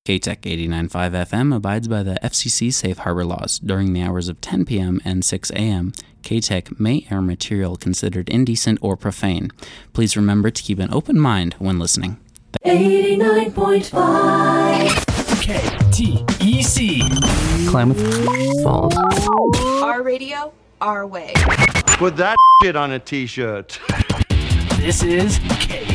KTEC 89.5 FM abides by the FCC safe harbor laws. During the hours of 10 p.m. and 6 a.m., KTEC may air material considered indecent or profane. Please remember to keep an open mind when listening. 89.5 KTEC Klamath Falls. Our radio, our way. Put that shit on a t-shirt. This is KTEC.